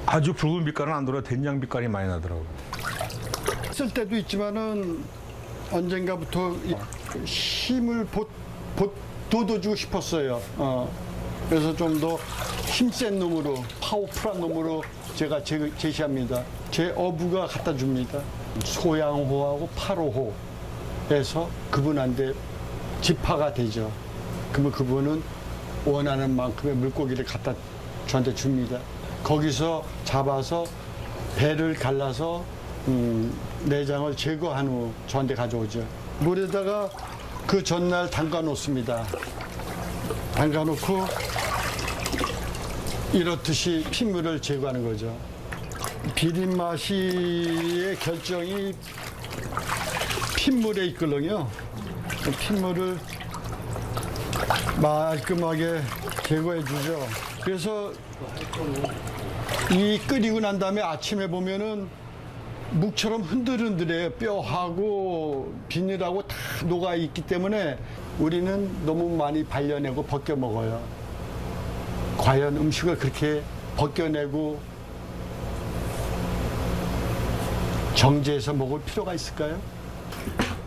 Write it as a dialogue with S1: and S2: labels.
S1: 아주 붉은 빛깔은 안 돌아요. 된장 빛깔이 많이 나더라고요.
S2: 쓸 때도 있지만은 언젠가부터 힘을 돋워주고 싶었어요. 그래서 좀 더 힘센 놈으로, 파워풀한 놈으로 제가 제시합니다. 제 어부가 갖다 줍니다. 소양호하고 8호호에서 그분한테 집화가 되죠. 그러면 그분은 원하는 만큼의 물고기를 갖다 저한테 줍니다. 거기서 잡아서 배를 갈라서 내장을 제거한 후 저한테 가져오죠. 물에다가 그 전날 담가 놓습니다. 담가 놓고 이렇듯이 핏물을 제거하는 거죠. 비린맛이의 결정이 핏물에 있거든요. 핏물을 말끔하게 제거해 주죠. 그래서 이 끓이고 난 다음에 아침에 보면은 묵처럼 흔들흔들해요. 뼈하고 비늘하고 다 녹아 있기 때문에 우리는 너무 많이 발려내고 벗겨 먹어요. 과연 음식을 그렇게 벗겨내고 정제해서 먹을 필요가 있을까요?